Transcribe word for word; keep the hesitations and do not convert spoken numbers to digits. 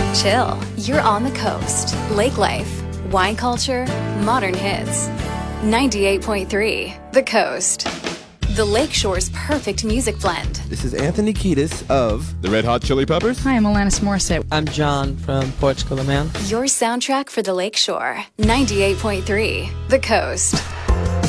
Chill, you're on the coast. Lake life, wine culture, modern hits. ninety-eight point three, The Coast. The Lakeshore's perfect music blend. This is Anthony Kiedis of the Red Hot Chili Peppers. Hi, I'm Alanis Morissette. I'm John from Portugal, the Man. Your soundtrack for the Lakeshore. ninety-eight point three, The Coast.